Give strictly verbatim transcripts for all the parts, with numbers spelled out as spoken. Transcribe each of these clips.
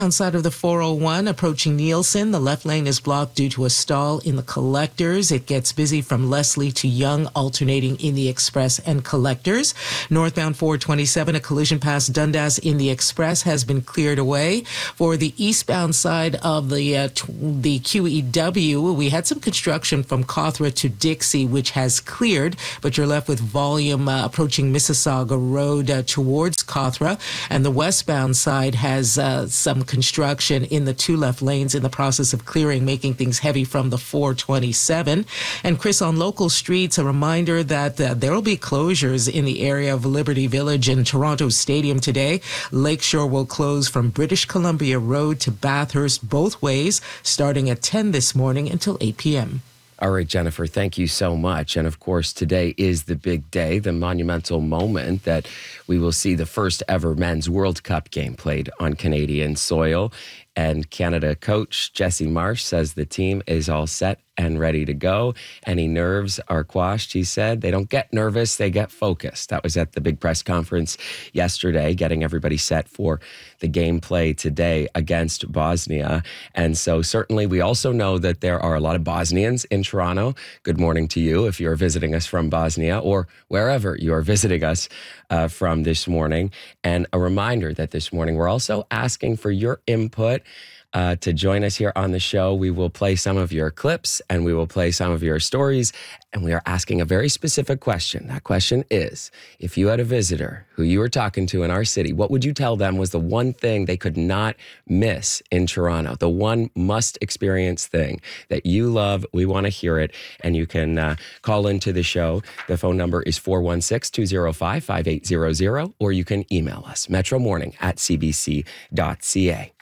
Outside of the four oh one, approaching Nielsen, the left lane is blocked due to a stall in the collectors. It gets busy from Leslie to Yonge, alternating in the express and collectors. Northbound four twenty-seven, a collision past Dundas in the express has been cleared away. For the eastbound side of the uh, t- the Q E W, we had some construction from Cawthra to Dixie, which has cleared, but you're left with volume uh, approaching Mississauga Road uh, towards Cawthra. And the westbound side has uh, some construction in the two left lanes in the process of clearing, making things heavy from the four twenty-seven. And Chris, on local streets, a reminder that uh, there will be closures in the area of Liberty Village and Toronto Stadium today. Lakeshore will close from British Columbia Road to Bathurst both ways, starting at ten this morning until eight p.m. All right, Jennifer, thank you so much. And of course, today is the big day, the monumental moment that we will see the first ever men's World Cup game played on Canadian soil. And Canada coach Jesse Marsh says the team is all set and ready to go. Any nerves are quashed, he said. They don't get nervous, they get focused. That was at the big press conference yesterday, getting everybody set for the gameplay today against Bosnia. And so certainly we also know that there are a lot of Bosnians in Toronto. Good morning to you if you're visiting us from Bosnia or wherever you are visiting us uh, from this morning. And a reminder that this morning we're also asking for your input. Uh, to join us here on the show. We will play some of your clips and we will play some of your stories. And we are asking a very specific question. That question is, if you had a visitor who you were talking to in our city, what would you tell them was the one thing they could not miss in Toronto? The one must experience thing that you love. We want to hear it. And you can uh, call into the show. The phone number is four one six, two oh five, five eight zero zero, or you can email us, metromorning at c b c dot c a.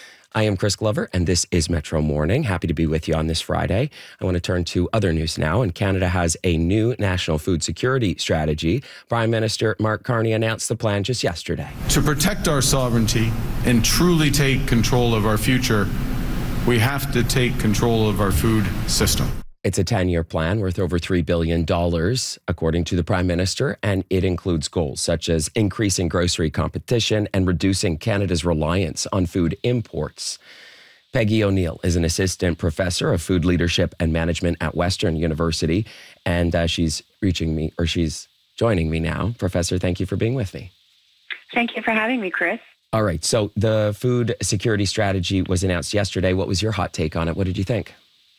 I am Chris Glover, and this is Metro Morning. Happy to be with you on this Friday. I want to turn to other news now, and Canada has a new national food security strategy. Prime Minister Mark Carney announced the plan just yesterday. To protect our sovereignty and truly take control of our future, we have to take control of our food system. It's a ten-year plan worth over three billion dollars, according to the Prime Minister, and it includes goals such as increasing grocery competition and reducing Canada's reliance on food imports. Peggy O'Neill is an assistant professor of food leadership and management at Western University, and uh, she's reaching me, or she's joining me now. Professor, thank you for being with me. Thank you for having me, Chris. All right, so the food security strategy was announced yesterday. What was your hot take on it? What did you think?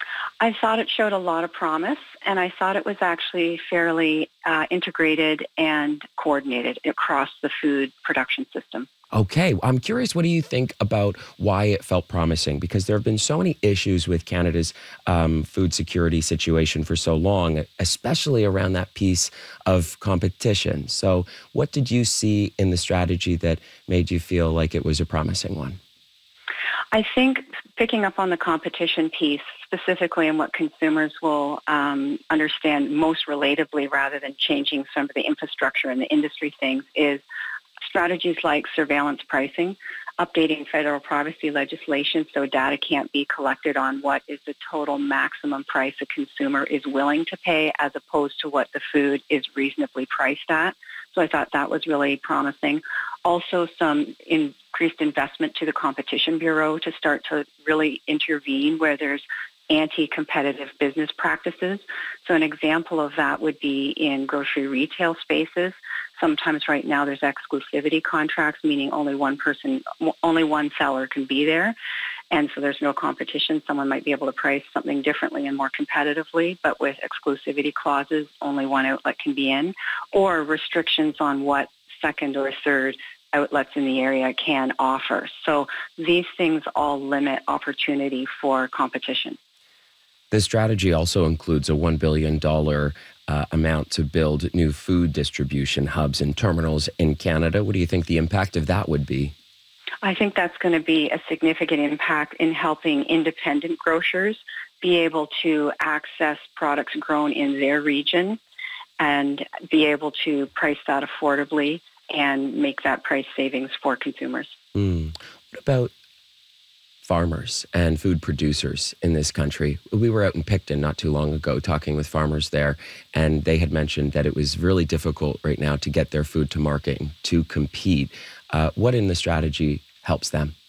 I thought it showed a lot of promise, and I thought it was actually fairly uh, integrated and coordinated across the food production system. Okay, I'm curious, what do you think about why it felt promising? Because there have been so many issues with Canada's um, food security situation for so long, especially around that piece of competition. So what did you see in the strategy that made you feel like it was a promising one? I think picking up on the competition piece, specifically in what consumers will um, understand most relatably rather than changing some of the infrastructure and the industry things, is strategies like surveillance pricing, updating federal privacy legislation so data can't be collected on what is the total maximum price a consumer is willing to pay as opposed to what the food is reasonably priced at. So I thought that was really promising. Also, some increased investment to the Competition Bureau to start to really intervene where there's anti-competitive business practices. So an example of that would be in grocery retail spaces. Sometimes right now there's exclusivity contracts, meaning only one person, only one seller can be there. And so there's no competition. Someone might be able to price something differently and more competitively, but with exclusivity clauses, only one outlet can be in, or restrictions on what second or third outlets in the area can offer. So these things all limit opportunity for competition. This strategy also includes a one billion dollars uh, amount to build new food distribution hubs and terminals in Canada. What do you think the impact of that would be? I think that's going to be a significant impact in helping independent grocers be able to access products grown in their region and be able to price that affordably and make that price savings for consumers. Mm. What about farmers and food producers in this country? We were out in Picton not too long ago talking with farmers there, and they had mentioned that it was really difficult right now to get their food to market and to compete. Uh, what in the strategy helps them?